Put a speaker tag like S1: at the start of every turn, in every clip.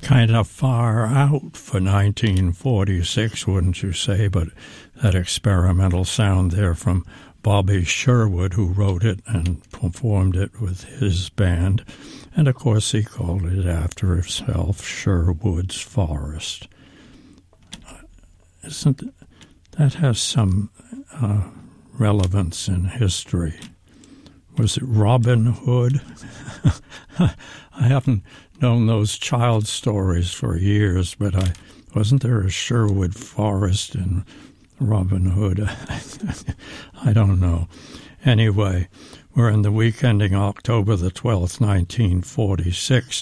S1: kind of far out for 1946, wouldn't you say? But that experimental sound there from Bobby Sherwood, who wrote it and performed it with his band. And, of course, he called it after himself, Sherwood's Forest. That has some relevance in history. Was it Robin Hood? I haven't known those child stories for years, but wasn't there a Sherwood Forest in Robin Hood? I don't know. Anyway, we're in the week ending October the 12th, 1946.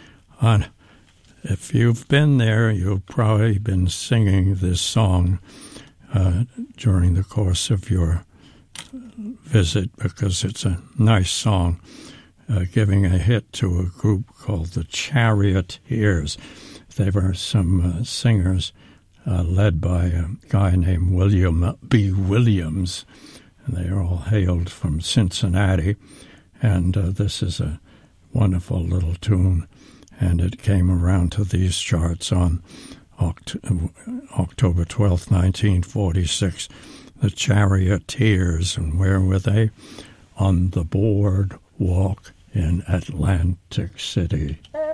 S1: If you've been there, you've probably been singing this song during the course of your visit, because it's a nice song, giving a hit to a group called the Charioteers. They were some singers led by a guy named William B. Williams, and they all hailed from Cincinnati. And this is a wonderful little tune, and it came around to these charts on October 12th, 1946. The Charioteers, and where were they? On the boardwalk in Atlantic City.